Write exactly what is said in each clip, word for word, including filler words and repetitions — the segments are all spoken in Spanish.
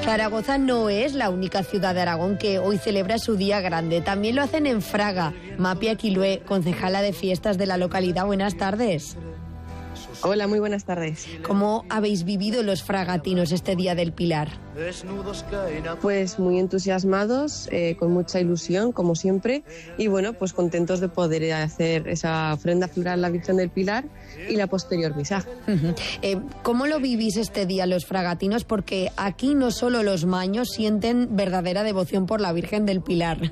Zaragoza no es la única ciudad de Aragón que hoy celebra su día grande. También lo hacen en Fraga. Mapia Quilué, concejala de fiestas de la localidad. Buenas tardes. Hola, muy buenas tardes. ¿Cómo habéis vivido los fragatinos este Día del Pilar? Pues muy entusiasmados, eh, con mucha ilusión, como siempre, y bueno, pues contentos de poder hacer esa ofrenda floral a la Virgen del Pilar y la posterior misa. Uh-huh. eh, ¿Cómo lo vivís este día los fragatinos? Porque aquí no solo los maños sienten verdadera devoción por la Virgen del Pilar.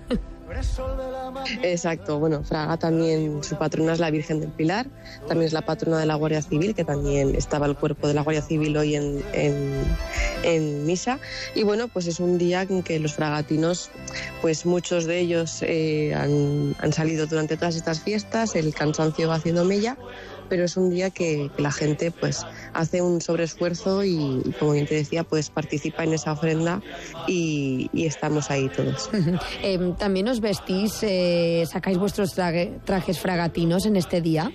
Exacto, bueno, Fraga también, su patrona es la Virgen del Pilar, también es la patrona de la Guardia Civil, que también estaba el cuerpo de la Guardia Civil hoy en, en, en misa, y bueno, pues es un día en que los fragatinos, pues muchos de ellos eh, han, han salido durante todas estas fiestas, el cansancio va haciendo mella, pero es un día que, que la gente pues hace un sobreesfuerzo y, y como bien te decía, pues participa en esa ofrenda y, y estamos ahí todos. eh, ¿También os vestís, eh, sacáis vuestros traje, trajes fragatinos en este día?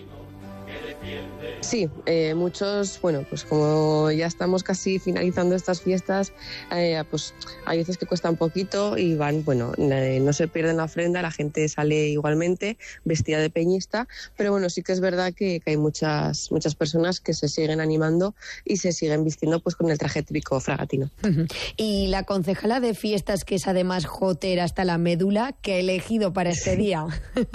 Sí, eh, muchos, bueno, pues como ya estamos casi finalizando estas fiestas, eh, pues hay veces que cuesta un poquito y van, bueno, eh, no se pierden la ofrenda, la gente sale igualmente vestida de peñista, pero bueno, sí que es verdad que, que hay muchas muchas personas que se siguen animando y se siguen vistiendo pues con el traje típico fragatino. Uh-huh. Y la concejala de fiestas, que es además jotera hasta la médula, ¿qué ha elegido para este día?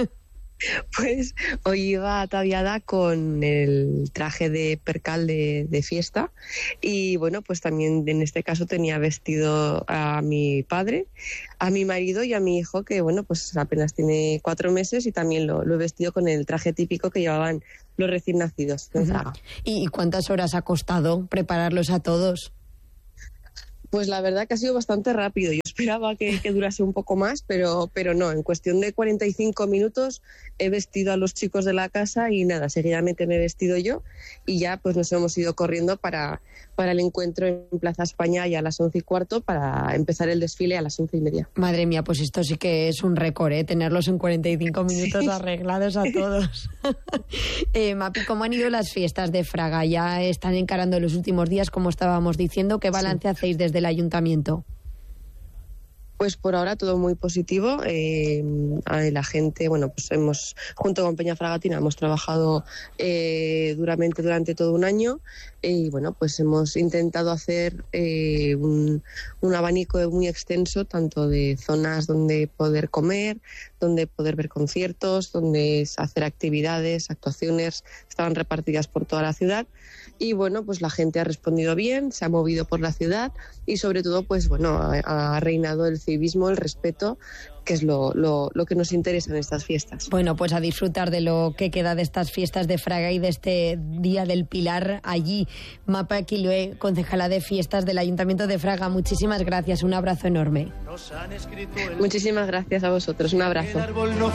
Pues hoy iba ataviada con el traje de percal de, de fiesta y bueno, pues también en este caso tenía vestido a mi padre, a mi marido y a mi hijo, que bueno, pues apenas tiene cuatro meses y también lo, lo he vestido con el traje típico que llevaban los recién nacidos en Fraga. ¿Y cuántas horas ha costado prepararlos a todos? Pues la verdad que ha sido bastante rápido. Yo esperaba que, que durase un poco más, pero, pero no. En cuestión de cuarenta y cinco minutos he vestido a los chicos de la casa y nada, seguidamente me he vestido yo y ya pues nos hemos ido corriendo para, para el encuentro en Plaza España ya a las once y cuarto para empezar el desfile a las once y media. Madre mía, pues esto sí que es un récord, ¿eh? Tenerlos en cuarenta y cinco minutos sí. Arreglados a todos. eh, Mapi, ¿cómo han ido las fiestas de Fraga? Ya están encarando los últimos días, como estábamos diciendo. ¿Qué balance sí. hacéis desde el ayuntamiento? Pues por ahora todo muy positivo. Eh, la gente, bueno, pues hemos, junto con Peña Fragatina, hemos trabajado eh, duramente durante todo un año y bueno, pues hemos intentado hacer eh, un, un abanico muy extenso, tanto de zonas donde poder comer, donde poder ver conciertos, donde hacer actividades, actuaciones, estaban repartidas por toda la ciudad y bueno, pues la gente ha respondido bien, se ha movido por la ciudad y sobre todo, pues bueno, ha, ha reinado el civismo, el respeto, que es lo, lo, lo que nos interesa en estas fiestas. Bueno, pues a disfrutar de lo que queda de estas fiestas de Fraga y de este Día del Pilar allí. Mapia Quilué, concejala de fiestas del Ayuntamiento de Fraga, muchísimas gracias, un abrazo enorme. Muchísimas gracias a vosotros, un abrazo.